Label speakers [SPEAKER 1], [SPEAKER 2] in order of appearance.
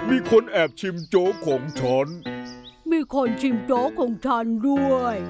[SPEAKER 1] มีคนแอบชิมโจ๊กของฉัน
[SPEAKER 2] มีคนชิมโจ๊กของฉันด้วย